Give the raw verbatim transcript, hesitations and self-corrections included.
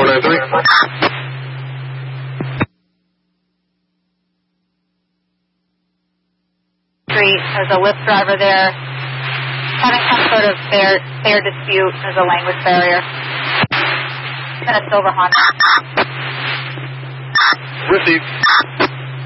four nine three. There's a Lyft driver there having some sort of fare, fare dispute. There's a language barrier. And a silver Honda. Received.